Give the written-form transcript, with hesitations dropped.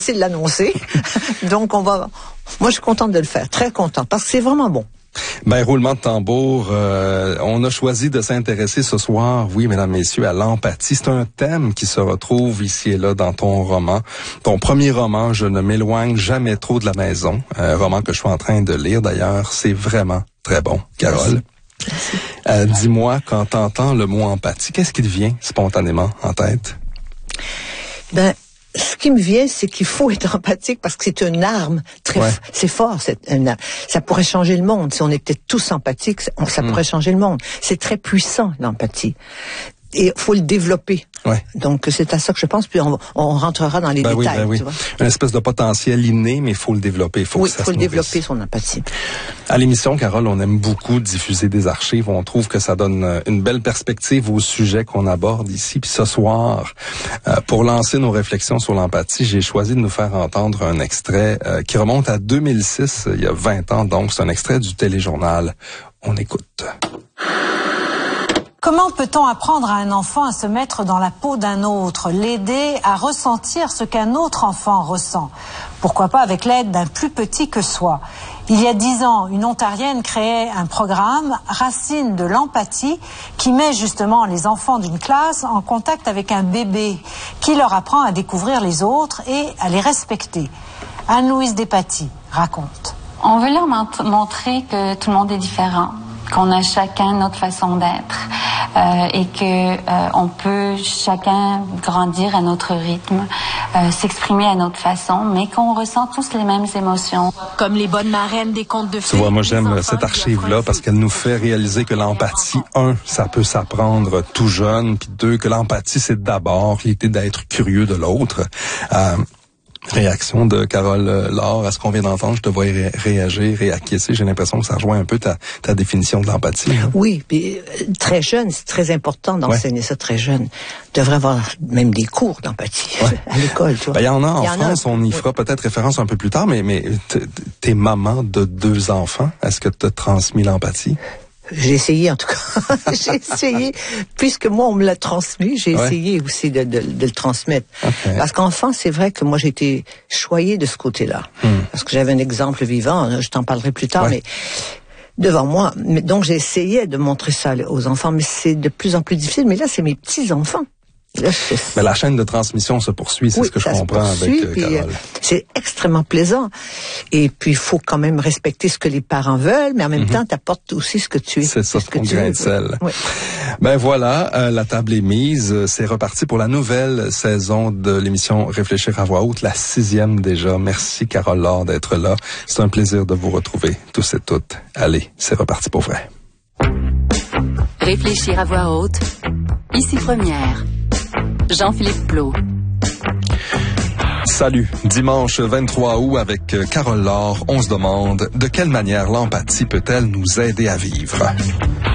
C'est de l'annoncer. Donc moi je suis contente de le faire, très contente, parce que c'est vraiment bon. Ben, roulement de tambour, on a choisi de s'intéresser ce soir, oui, mesdames, messieurs, à l'empathie. C'est un thème qui se retrouve ici et là dans ton roman. Ton premier roman, Je ne m'éloigne jamais trop de la maison, un roman que je suis en train de lire d'ailleurs. C'est vraiment très bon, Carole. Dis-moi, quand t'entends le mot empathie, qu'est-ce qui te vient spontanément en tête? Ben, ce qui me vient, c'est qu'il faut être empathique parce que c'est une arme c'est fort, ça pourrait changer le monde. Si on était tous empathiques, ça pourrait changer le monde. C'est très puissant, l'empathie. Et il faut le développer. Ouais. Donc, c'est à ça que je pense, puis on rentrera dans les détails. Oui. Tu vois? Une espèce de potentiel inné, mais il faut le développer. Il faut le développer, son empathie. À l'émission, Carole, on aime beaucoup diffuser des archives. On trouve que ça donne une belle perspective au sujet qu'on aborde ici. Puis ce soir, pour lancer nos réflexions sur l'empathie, j'ai choisi de nous faire entendre un extrait qui remonte à 2006, il y a 20 ans. Donc, c'est un extrait du téléjournal. On écoute. Comment peut-on apprendre à un enfant à se mettre dans la peau d'un autre, l'aider à ressentir ce qu'un autre enfant ressent? Pourquoi pas avec l'aide d'un plus petit que soi? Il y a 10 ans, une Ontarienne créait un programme, Racines de l'empathie, qui met justement les enfants d'une classe en contact avec un bébé, qui leur apprend à découvrir les autres et à les respecter. Anne-Louise Despatie raconte. On veut leur montrer que tout le monde est différent, qu'on a chacun notre façon d'être. Et que on peut chacun grandir à notre rythme, s'exprimer à notre façon, mais qu'on ressent tous les mêmes émotions. Comme les bonnes marraines des contes de fées. Tu vois, moi j'aime cette archive-là parce qu'elle nous fait réaliser que l'empathie, 1, ça peut s'apprendre tout jeune, puis 2, que l'empathie, c'est d'abord l'idée d'être curieux de l'autre. Réaction de Carole Laure à ce qu'on vient d'entendre, je te vois réagir et acquiescer. J'ai l'impression que ça rejoint un peu ta définition de l'empathie. Hein? Oui, puis très jeune, c'est très important d'enseigner ça très jeune. Devrait avoir même des cours d'empathie à l'école. Tu vois. Ben, il y en a en France, on y fera peut-être référence un peu plus tard, mais t'es maman de 2 enfants, est-ce que t'as transmis l'empathie? J'ai essayé, en tout cas. J'ai essayé. Puisque moi, on me l'a transmis, j'ai essayé aussi de le transmettre. Okay. Parce qu'enfant, c'est vrai que moi, j'ai été choyée de ce côté-là. Parce que j'avais un exemple vivant, je t'en parlerai plus tard, mais devant moi. Donc, j'ai essayé de montrer ça aux enfants, mais c'est de plus en plus difficile. Mais là, c'est mes petits-enfants. Mais la chaîne de transmission se poursuit, c'est ce que je comprends avec Carole. C'est extrêmement plaisant. Et puis, il faut quand même respecter ce que les parents veulent, mais en même temps, t'apportes aussi ce que tu es. C'est ça, ton grain de sel. Oui. Ben voilà, la table est mise. C'est reparti pour la nouvelle saison de l'émission Réfléchir à voix haute, la 6e déjà. Merci, Carole Laure, d'être là. C'est un plaisir de vous retrouver, tous et toutes. Allez, c'est reparti pour vrai. Réfléchir à voix haute, ici Première. Jean-Philippe Plot. Salut. Dimanche 23 août avec Carole Laure, on se demande de quelle manière l'empathie peut-elle nous aider à vivre.